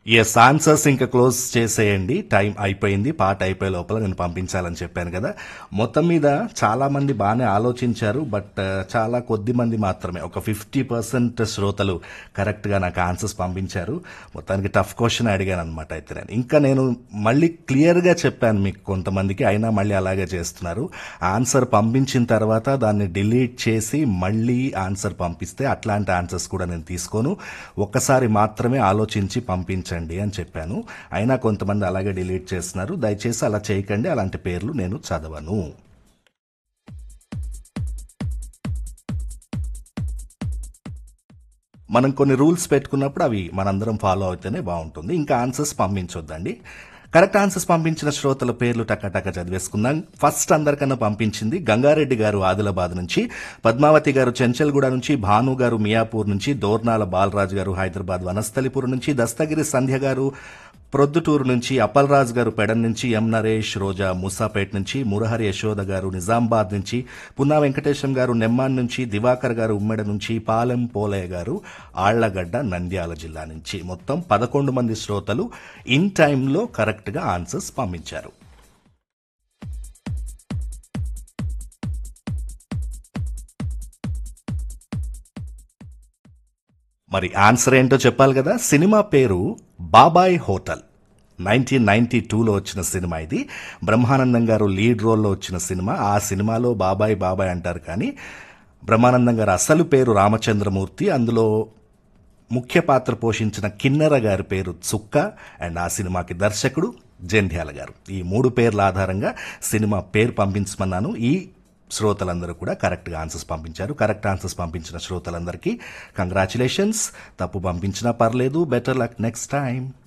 Yes, answers ఇంకా close చేసేయండి. Time అయిపోయింది. పాట అయిపోయే లోపల నేను పంపించాలని చెప్పాను కదా. మొత్తం మీద చాలా మంది బాగానే ఆలోచించారు. బట్ చాలా కొద్ది మంది మాత్రమే, ఒక 50% శ్రోతలు కరెక్ట్గా నాకు ఆన్సర్స్ పంపించారు. మొత్తానికి టఫ్ క్వశ్చన్ అడిగాను అనమాట. అయితే నేను మళ్ళీ క్లియర్గా చెప్పాను మీకు కొంతమందికి, అయినా మళ్ళీ అలాగే చేస్తున్నారు. ఆన్సర్ పంపించిన తర్వాత దాన్ని డిలీట్ చేసి మళ్ళీ ఆన్సర్ పంపిస్తే అట్లాంటి ఆన్సర్స్ కూడా నేను తీసుకోను. ఒక్కసారి మాత్రమే ఆలోచించి పంపించండి అని చెప్పాను. అయినా కొంతమంది అలాగే డిలీట్ చేస్తున్నారు. దయచేసి అలా చేయకండి. అలాంటి పేర్లు నేను చదవను. మనం కొన్ని రూల్స్ పెట్టుకున్నప్పుడు అవి మనందరం ఫాలో అయితేనే బాగుంటుంది. ఇంకా ఆన్సర్స్ పంపించొద్దండి. కరెక్ట్ ఆన్సర్స్ పంపించిన శ్రోతల పేర్లు టక్కటక్క చదివేసుకుందాం. ఫస్ట్ అందరికన్నా పంపించింది గంగారెడ్డి గారు ఆదిలాబాద్ నుంచి, పద్మావతి గారు చెంచల్గూడ నుంచి, భాను గారు మియాపూర్ నుంచి, దోర్నాల బాలరాజు గారు హైదరాబాద్ వనస్థలిపురం నుంచి, దస్తగిరి సంధ్య గారు ప్రొద్దుటూరు నుంచి, అప్పలరాజు గారు పెడన్ నుంచి, ఎం నరేష్ రోజా మూసాపేట్ నుంచి, మురహరి యశోద గారు నిజామాబాద్ నుంచి, పున్నా వెంకటేశం గారు నెమ్మాన్ నుంచి, దివాకర్ గారు ఉమ్మెడ నుంచి, పాలెం పోలయ్య గారు ఆళ్లగడ్డ నంద్యాల జిల్లా నుంచి. మొత్తం 11 మంది శ్రోతలు ఇన్ టైంలో కరెక్ట్గా ఆన్సర్స్ పంపించారు. మరి ఆన్సర్ ఏంటో చెప్పాలి కదా. సినిమా పేరు బాబాయ్ హోటల్. 1992లో వచ్చిన సినిమా ఇది. బ్రహ్మానందం గారు లీడ్ రోల్లో వచ్చిన సినిమా. ఆ సినిమాలో బాబాయ్ బాబాయ్ అంటారు, కానీ బ్రహ్మానందం గారు అసలు పేరు రామచంద్రమూర్తి. అందులో ముఖ్య పాత్ర పోషించిన కిన్నెర గారి పేరు చుక్క. అండ్ ఆ సినిమాకి దర్శకుడు జంధ్యాల గారు. ఈ 3 పేర్ల ఆధారంగా సినిమా పేరు పంపించమన్నాను. ఈ శ్రోతలందరూ కూడా కరెక్ట్గా ఆన్సర్స్ పంపించారు. కరెక్ట్ ఆన్సర్స్ పంపించిన శ్రోతలందరికీ కంగ్రాచులేషన్స్. తప్పు పంపించినా పర్లేదు. Better luck next time.